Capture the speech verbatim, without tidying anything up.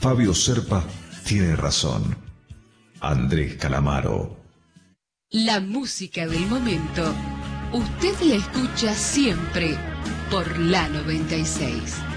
Fabio Serpa tiene razón. Andrés Calamaro. La música del momento, usted la escucha siempre por la noventa y seis.